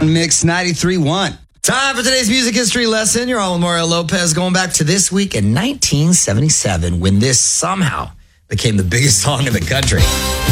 Mix 93.1. Time for today's music history lesson. You're on with Mario Lopez, going back to this week in 1977 when this somehow became the biggest song in the country.